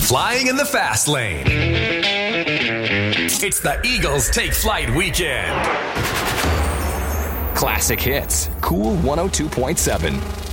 flying in the fast lane. It's the Eagles Take Flight Weekend. Classic hits. Cool 102.7.